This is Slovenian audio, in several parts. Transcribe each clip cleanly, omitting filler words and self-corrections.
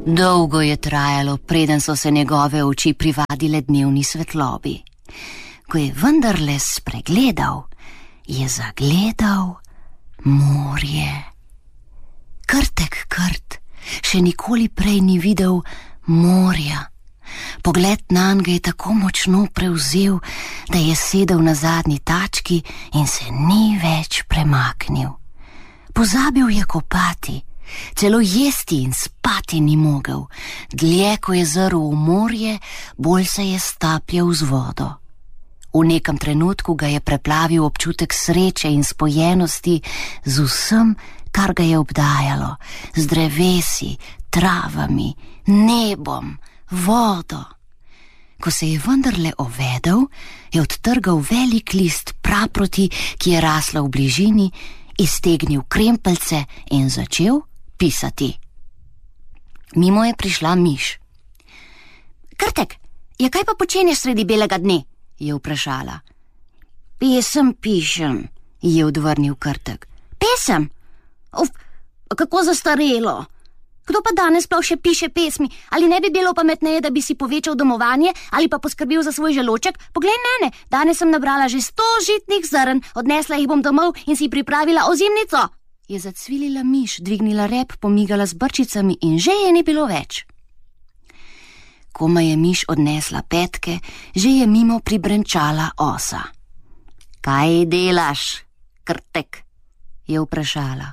Dolgo je trajalo, preden so se njegove oči privadile dnevni svetlobi. Ko je vendarle spregledal, je zagledal morje. Krtek Krt še nikoli prej ni videl morja. Pogled nanj ga je tako močno prevzel, da je sedel na zadnji tački in se ni več premaknil. Pozabil je kopati, celo jesti in spati ni mogel. Dlje, ko je zrl v morje, bolj se je stapljal z vodo. V nekem trenutku ga je preplavil občutek sreče in spojenosti z vsem, kar ga je obdajalo, z drevesi, travami, nebom, vodo. Ko se je vendarle ovedel, je odtrgal velik list praproti, ki je rasla v bližini, iztegnil krempeljce in začel pisati. Mimo je prišla miš. Krtek, ja kaj pa počenješ sredi belega dne? Je vprašala. Pesem pišem, je odvrnil Krtek. Pesem? Uf, kako zastarelo. Kdo pa danes sploh še piše pesmi? Ali ne bi bilo pametneje, da bi si povečal domovanje ali pa poskrbel za svoj želoček? Poglej mene, danes sem nabrala že 100 žitnih zrn, odnesla jih bom domov in si pripravila ozimnico. Je zacvilila miš, dvignila rep, pomigala z brčicami in že je ni bilo več. Koma je miš odnesla petke, že je mimo pribrenčala osa. Kaj delaš, Krtek? Je vprašala.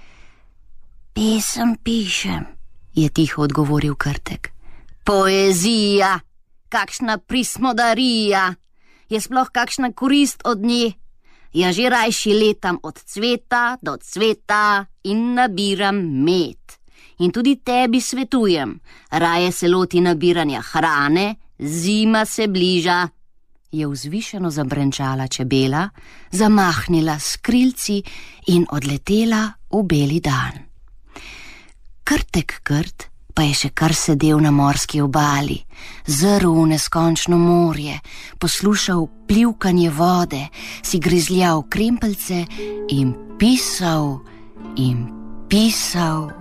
Pesem pišem, je tiho odgovoril Krtek. Poezija, kakšna prismodarija, je sploh kakšna korist od nje? Ja že rajši letam od cveta do cveta in nabiram med. In tudi tebi svetujem, raje se loti nabiranja hrane, zima se bliža. Je vzvišeno zabrenčala čebela, zamahnila s krilci in odletela v beli dan. Krtek Krt pa je še kar sedel na morski obali, zrl v neskončno morje, poslušal plivkanje vode, si grizljal krempeljce in pisal in pisal.